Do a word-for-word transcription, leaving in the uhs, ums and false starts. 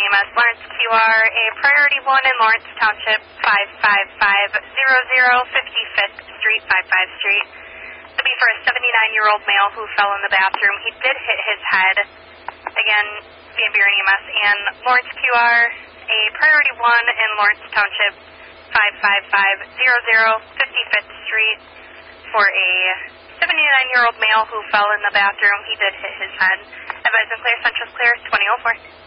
E M S, Lawrence Q R, a priority one in Lawrence Township, five five five zero zero fifty-fifth Street, fifty-fifth Street. It'll be for a seventy-nine-year-old male who fell in the bathroom. He did hit his head. Again, Van Buren E M S and Lawrence Q R, a priority one in Lawrence Township, five five five zero zero fifty-fifth Street, for a seventy-nine-year-old male who fell in the bathroom. He did hit his head. Advise and clear, Central's clear, twenty oh four.